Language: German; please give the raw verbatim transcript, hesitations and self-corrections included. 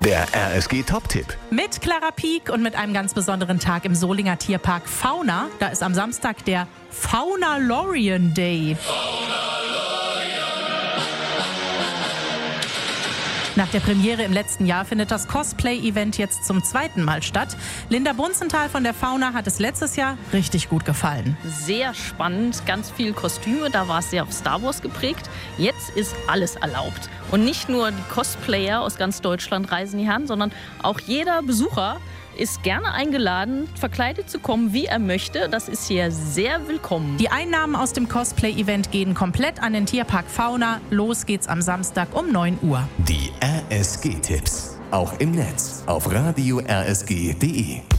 Der R S G Top-Tipp. Mit Clara Pieck und mit einem ganz besonderen Tag im Solinger Tierpark Fauna. Da ist am Samstag der Faunalorian Day. Nach der Premiere im letzten Jahr findet das Cosplay-Event jetzt zum zweiten Mal statt. Linda Bunzenthal von der Fauna hat es letztes Jahr richtig gut gefallen. Sehr spannend, ganz viel Kostüme, da war es sehr auf Star Wars geprägt. Jetzt ist alles erlaubt. Und nicht nur die Cosplayer aus ganz Deutschland reisen hierher, sondern auch jeder Besucher ist gerne eingeladen, verkleidet zu kommen, wie er möchte. Das ist hier sehr willkommen. Die Einnahmen aus dem Cosplay-Event gehen komplett an den Tierpark Fauna. Los geht's am Samstag um neun Uhr. Die R S G-Tipps. Auch im Netz auf radio r s g punkt d e.